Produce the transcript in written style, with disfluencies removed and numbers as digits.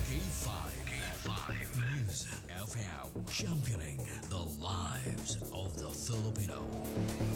K5 Music FM, championing the lives of the Filipino.